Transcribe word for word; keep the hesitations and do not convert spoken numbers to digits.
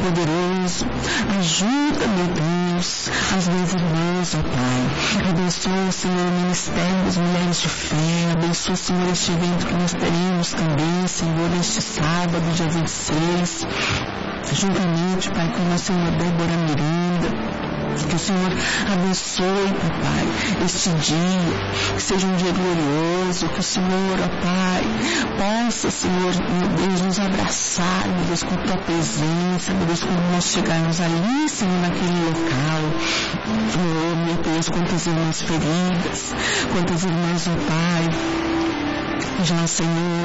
Todo-Poderoso, ajuda, meu Deus, as minhas irmãs, ó Pai. Abençoa, Senhor, o ministério das mulheres de fé. Abençoa, Senhor, este evento que nós teremos também, Senhor, neste sábado, dia vinte e seis. Juntamente, Pai, com a Senhora Débora Miranda. Que o Senhor abençoe, Papai, este dia, que seja um dia glorioso, que o Senhor, ó Pai, possa, Senhor, meu Deus, nos abraçar, meu Deus, com a Tua presença, meu Deus, quando nós chegarmos ali, Senhor, naquele local. Oh, meu Deus, quantas irmãs feridas, quantas irmãs, ó Pai, já, Senhor,